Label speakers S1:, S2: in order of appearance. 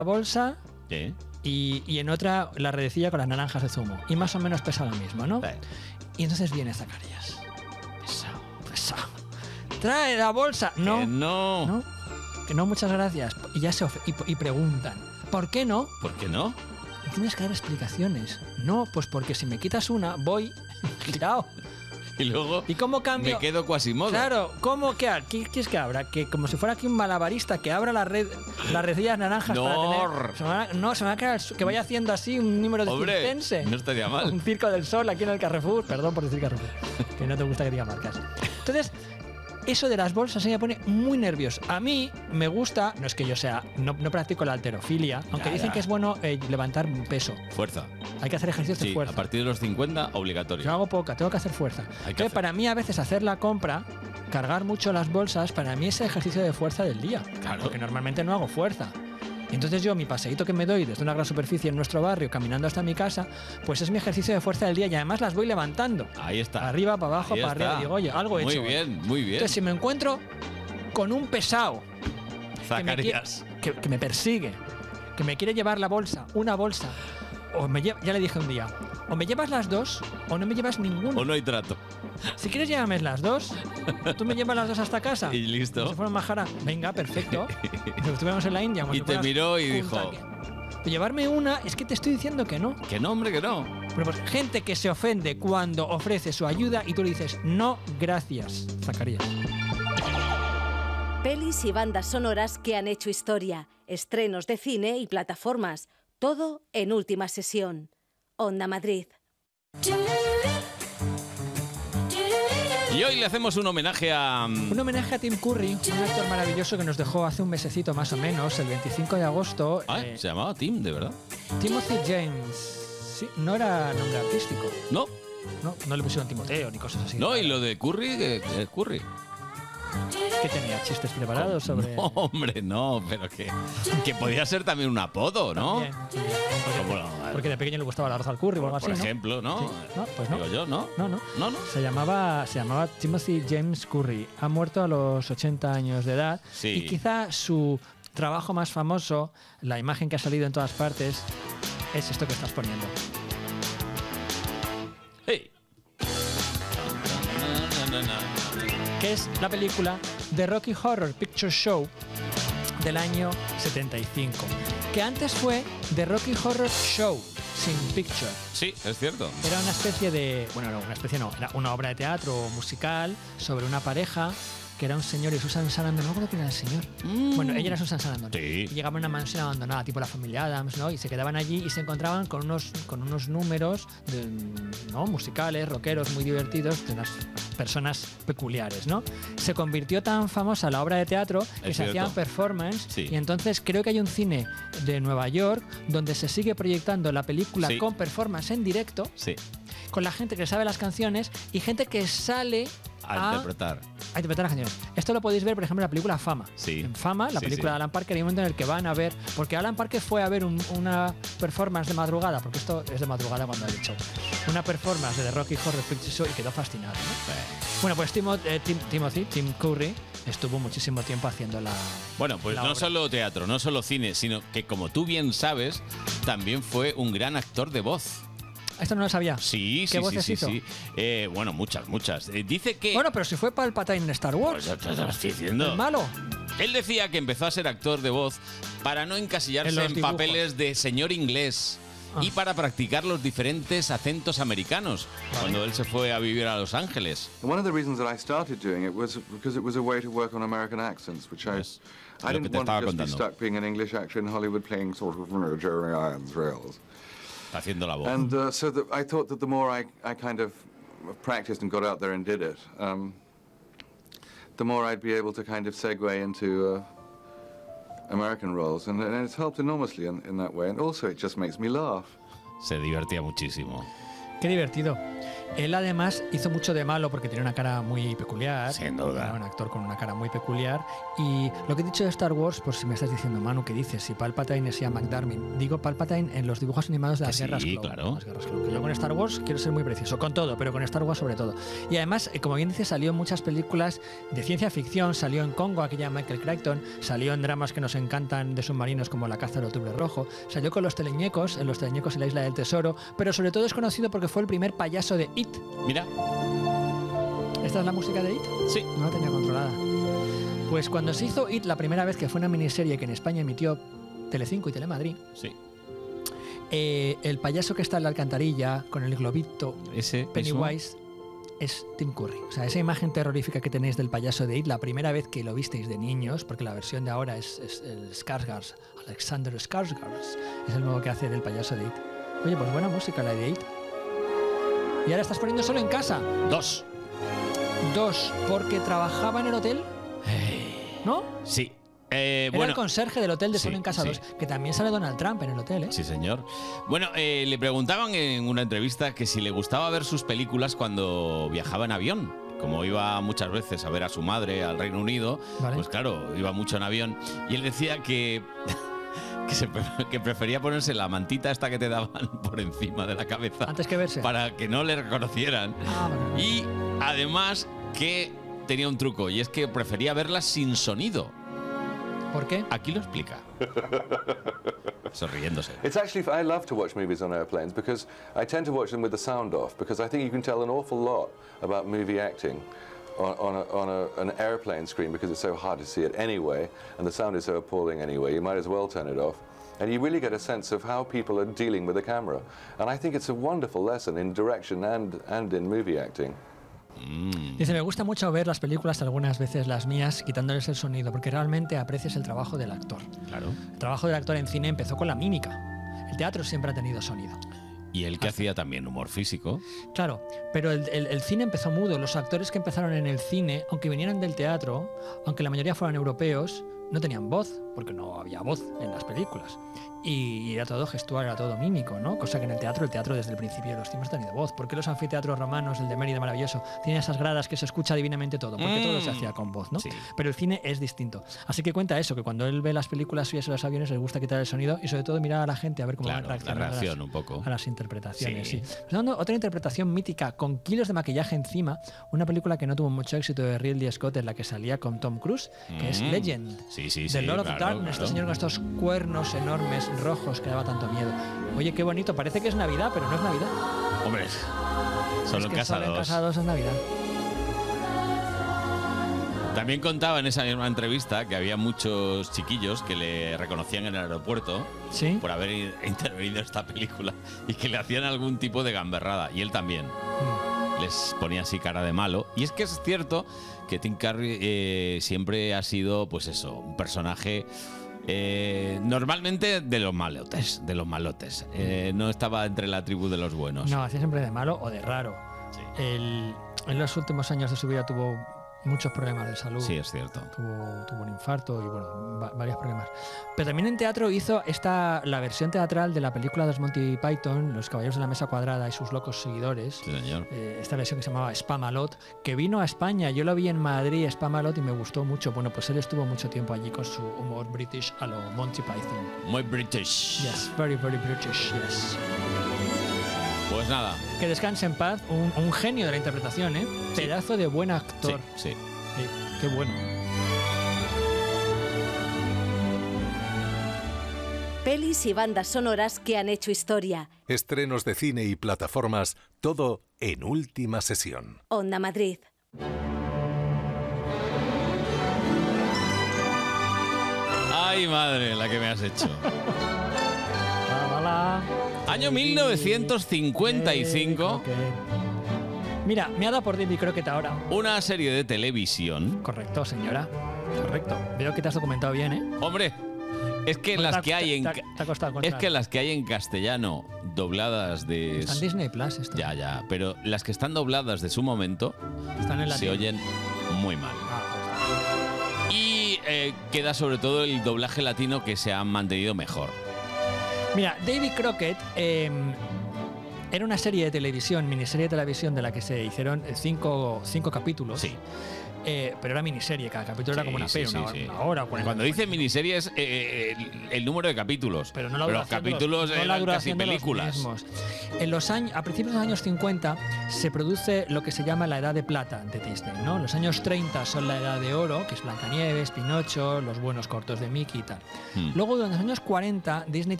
S1: bolsa
S2: ¿Qué?
S1: y en otra la redecilla con las naranjas de zumo. Y más o menos pesa lo mismo, ¿no? Y entonces viene Zacarías. Pesado. ¡Trae la bolsa! No.
S2: Que no.
S1: ¿No? Que no, muchas gracias. Y ya y preguntan, ¿por qué no?
S2: ¿Por qué no?
S1: Y tienes que dar explicaciones. No, pues porque si me quitas una, voy girado.
S2: Y luego
S1: ¿Y cómo cambio?
S2: me quedo Quasimodo.
S1: Claro, ¿cómo que ¿qué quieres que abra? Que como si fuera aquí un malabarista que abra las redecillas naranjas
S2: No.
S1: para tener... se me va a quedar que vaya haciendo así un número de
S2: Hombre,
S1: circense.
S2: no estaría mal.
S1: Un circo del sol aquí en el Carrefour. Perdón por decir Carrefour, que no te gusta que diga marcas. Entonces, eso de las bolsas me pone muy nervioso. A mí me gusta, no es que yo sea, no practico la halterofilia, aunque dicen que es bueno levantar peso.
S2: Fuerza.
S1: Hay que hacer ejercicios de fuerza.
S2: A partir de los 50, obligatorio.
S1: Yo hago poca, tengo que hacer fuerza. Entonces, para mí a veces hacer la compra, cargar mucho las bolsas, para mí es el ejercicio de fuerza del día.
S2: Claro.
S1: Porque normalmente no hago fuerza. Entonces yo, mi paseíto que me doy desde una gran superficie en nuestro barrio, caminando hasta mi casa, pues es mi ejercicio de fuerza del día y además las voy levantando.
S2: Ahí está.
S1: Arriba, para abajo,
S2: Ahí
S1: para
S2: está.
S1: arriba. Digo, oye, algo he hecho.
S2: Muy bien, muy bien.
S1: Entonces, si me encuentro con un pesado
S2: Zacarías.
S1: que me persigue, que me quiere llevar la bolsa, una bolsa, ya le dije un día, o me llevas las dos o no me llevas ninguna.
S2: O no hay trato.
S1: Si quieres llévame las dos, tú me llevas las dos hasta casa.
S2: Y listo.
S1: Como si fuera un majara. Venga, perfecto. Como estuvimos en la India.
S2: Y te miró y dijo...
S1: Llevarme una, es que te estoy diciendo que no.
S2: Que no, hombre, que no.
S1: Pero pues, gente que se ofende cuando ofrece su ayuda y tú le dices, no, gracias, Zacarías.
S3: Pelis y bandas sonoras que han hecho historia, estrenos de cine y plataformas. Todo en Última Sesión. Onda Madrid.
S2: Y hoy le hacemos un homenaje a...
S1: Un homenaje a Tim Curry, un actor maravilloso que nos dejó hace un mesecito más o menos, el 25 de agosto.
S2: Se llamaba Tim, de verdad.
S1: Timothy James. Sí, no era nombre artístico.
S2: No.
S1: No le pusieron Timoteo ni cosas así.
S2: No, y lo de Curry, ¿qué Curry?
S1: ¿Qué tenía? ¿Chistes preparados sobre...?
S2: No, hombre, no, pero que podía ser también un apodo, ¿no?
S1: También. Porque de pequeño le gustaba el arroz al curry o algo así,
S2: Por ejemplo, ¿no?
S1: Sí. No, pues no.
S2: Digo yo, ¿no?
S1: No. Se llamaba Timothy James Curry. Ha muerto a los 80 años de edad.
S2: Sí.
S1: Y quizá su trabajo más famoso, la imagen que ha salido en todas partes, es esto que estás poniendo.
S2: ¡Hey!
S1: Que es la película The Rocky Horror Picture Show del año 75, que antes fue The Rocky Horror Show sin picture.
S2: Sí, es cierto.
S1: Era una especie de... Bueno, no, una especie no, era una obra de teatro musical sobre una pareja que era un señor y Susan Sarandon, no recuerdo quién era el señor. Bueno, ella era Susan Sarandon.
S2: Sí.
S1: Y llegaban a una mansión abandonada, tipo la familia Adams, ¿no? Y se quedaban allí y se encontraban con unos números ¿no? musicales, rockeros, muy divertidos, de unas personas peculiares, ¿no? Se convirtió tan famosa la obra de teatro que se hacían performance.
S2: Sí.
S1: Y entonces creo que hay un cine de Nueva York donde se sigue proyectando la película con performance en directo.
S2: Sí.
S1: Con la gente que sabe las canciones y gente que sale
S2: a interpretar
S1: las canciones. Esto lo podéis ver, por ejemplo, en la película Fama.
S2: Sí.
S1: En Fama, la película de Alan Parker, hay un momento en el que van a ver... Porque Alan Parker fue a ver una performance de madrugada, porque esto es de madrugada cuando ha dicho. Una performance de The Rocky Horror Picture Show y quedó fascinado, ¿no? Bueno, pues Tim Curry estuvo muchísimo tiempo haciendo la...
S2: Bueno, pues no solo teatro, no solo cine, sino que, como tú bien sabes, también fue un gran actor de voz.
S1: ¿Esto no lo sabía?
S2: Sí,
S1: ¿Qué voces hizo?
S2: Bueno, muchas. Dice que...
S1: Bueno, pero si fue Palpatine en Star Wars.
S2: Pues te lo estoy diciendo.
S1: ¿El malo?
S2: Él decía que empezó a ser actor de voz para no encasillarse en papeles de señor inglés y para practicar los diferentes acentos americanos cuando él se fue a vivir a Los Ángeles.
S4: One of the reasons that I started doing it was because it was a way to work on American accents, which I didn't want to just be stuck being an English actor in Hollywood playing sort of Jeremy Irons roles.
S2: Haciendo la voz.
S4: And so I thought that the more I kind of practiced and got out there and did it, the more I'd be able to kind of segue into American roles. And it's helped enormously in that way. And also it just makes me laugh.
S2: Se divertía muchísimo.
S1: Qué divertido. Él además hizo mucho de malo porque tenía una cara muy peculiar.
S2: Sin duda.
S1: Era un actor con una cara muy peculiar. Y lo que he dicho de Star Wars, por si me estás diciendo, Manu, ¿qué dices? Si Palpatine es Ian McDiarmid. Digo Palpatine en los dibujos animados de las Guerras Clone.
S2: Claro.
S1: Las Guerras Clone. Que yo con Star Wars quiero ser muy preciso, con todo, pero con Star Wars sobre todo. Y además, como bien dice, salió en muchas películas de ciencia ficción, salió en Congo, aquella de Michael Crichton, salió en dramas que nos encantan de submarinos como La caza del octubre rojo, salió con Los Teleñecos, en Los Teleñecos y la Isla del Tesoro, pero sobre todo es conocido porque fue el primer payaso de It.
S2: Mira.
S1: ¿Esta es la música de It?
S2: Sí.
S1: No la tenía controlada. Pues cuando se hizo It la primera vez, que fue una miniserie que en España emitió Telecinco y Telemadrid,
S2: Sí.
S1: El payaso que está en la alcantarilla con el globito,
S2: Ese
S1: Pennywise, es Tim Curry. O sea, esa imagen terrorífica que tenéis del payaso de It, la primera vez que lo visteis de niños, porque la versión de ahora es el Skarsgård, Alexander Skarsgård, es el nuevo que hace del payaso de It. Oye, pues buena música la de It. Y ahora estás poniendo solo en casa.
S2: 2.
S1: 2, porque trabajaba en el hotel, ¿no?
S2: Sí.
S1: Era el conserje del hotel de Solo en Casa
S2: sí.
S1: 2, que también sale Donald Trump en el hotel, ¿eh?
S2: Sí, señor. Bueno, le preguntaban en una entrevista que si le gustaba ver sus películas cuando viajaba en avión. Como iba muchas veces a ver a su madre al Reino Unido,
S1: Vale.
S2: pues claro, iba mucho en avión. Y él decía que prefería ponerse la mantita esta que te daban por encima de la cabeza.
S1: Antes que verse.
S2: Para que no le reconocieran.
S1: Vale.
S2: Y además que tenía un truco, y es que prefería verlas sin sonido.
S1: ¿Por qué?
S2: Aquí lo explica. Sonriéndose.
S4: It's actually, I love to watch movies on airplanes because I tend to watch them with the sound off because I think you can tell an awful lot about movie acting on an airplane screen because it's so hard to see it anyway and the sound is so appalling anyway. You might as well turn it off. And you really get a sense of how people are dealing with the camera. And I think it's a wonderful lesson in direction and in movie acting.
S1: Dice, me gusta mucho ver las películas, algunas veces las mías, quitándoles el sonido, porque realmente aprecias el trabajo del actor.
S2: Claro.
S1: El trabajo del actor en cine empezó con la mímica. El teatro siempre ha tenido sonido.
S2: Y él que hacía también humor físico.
S1: Claro, pero el cine empezó mudo. Los actores que empezaron en el cine, aunque vinieran del teatro, aunque la mayoría fueran europeos, no tenían voz, porque no había voz en las películas. Y era todo gestual, era todo mímico, ¿no? Cosa que en el teatro desde el principio de los tiempos ha tenido voz. ¿Por qué los anfiteatros romanos, el de Mérida maravilloso, tienen esas gradas que se escucha divinamente todo? Porque todo se hacía con voz, ¿no?
S2: Sí.
S1: Pero el cine es distinto. Así que cuenta eso, que cuando él ve las películas suyas en los aviones, le gusta quitar el sonido y sobre todo mirar a la gente a ver cómo
S2: Claro,
S1: van reaccionando
S2: la reacción un poco.
S1: a las interpretaciones.
S2: Sí.
S1: Sí. Dando otra interpretación mítica con kilos de maquillaje encima, una película que no tuvo mucho éxito de Ridley Scott, en la que salía con Tom Cruise, que es Legend.
S2: Sí, sí,
S1: The
S2: sí,
S1: Lord of
S2: claro,
S1: Darkness,
S2: claro.
S1: este señor con estos cuernos enormes rojos que daba tanto miedo. Oye, qué bonito, parece que es Navidad, pero no es Navidad.
S2: Hombre, solo
S1: Es
S2: en
S1: que
S2: casa
S1: solo en
S2: 2.
S1: Casa 2 es Navidad.
S2: También contaba en esa misma entrevista que había muchos chiquillos que le reconocían en el aeropuerto
S1: ¿Sí?
S2: por haber intervenido en esta película y que le hacían algún tipo de gamberrada. Y él también. Les ponía así cara de malo. Y es que es cierto que Tim Curry siempre ha sido, pues eso, un personaje normalmente de los malotes. No estaba entre la tribu de los buenos.
S1: No, hacía siempre de malo o de raro.
S2: Sí.
S1: En los últimos años de su vida tuvo muchos problemas de salud.
S2: Sí, es cierto.
S1: Tuvo un infarto y bueno, varios problemas. Pero también en teatro hizo la versión teatral de la película de los Monty Python, Los Caballeros de la Mesa Cuadrada y sus locos seguidores.
S2: Sí, señor.
S1: Esta versión que se llamaba Spamalot, que vino a España. Yo lo vi en Madrid, Spamalot, y me gustó mucho. Bueno, pues él estuvo mucho tiempo allí con su humor british a lo Monty Python.
S2: Muy british.
S1: Yes, very, very British, yes.
S2: Pues nada.
S1: Que descanse en paz, un genio de la interpretación, ¿eh?
S2: Sí.
S1: Pedazo de buen actor.
S2: Sí.
S1: Sí, qué bueno.
S3: Pelis y bandas sonoras que han hecho historia.
S5: Estrenos de cine y plataformas, todo en Última Sesión.
S3: Onda Madrid.
S2: Ay, madre, la que me has hecho. Año
S1: David
S2: 1955.
S1: Crockett. Mira, me ha dado por David Crockett ahora.
S2: Una serie de televisión.
S1: Correcto, señora. Correcto. Veo que te has documentado bien, ¿eh?
S2: Hombre, es que
S1: Bueno,
S2: las que hay en
S1: te ha costado
S2: es
S1: encontrar.
S2: que las que hay en castellano dobladas de
S1: Está en Disney Plus esto.
S2: ya, pero las que están dobladas de su momento
S1: Están en la
S2: se oyen muy mal. Y queda sobre todo el doblaje latino que se ha mantenido mejor.
S1: Mira, David Crockett Era una serie de televisión, miniserie de televisión de la que se hicieron 5 capítulos.
S2: Sí.
S1: Pero era miniserie, cada capítulo era como una peli, una hora. 40,
S2: Cuando dice miniserie es el número de capítulos.
S1: Pero no la
S2: los capítulos
S1: no la
S2: eran
S1: duración
S2: casi películas.
S1: A principios de los años 50 se produce lo que se llama la edad de plata de Disney, ¿no? Los años 30 son la edad de oro, que es Blancanieves, Pinocho, los buenos cortos de Mickey y tal. Luego, durante los años 40, Disney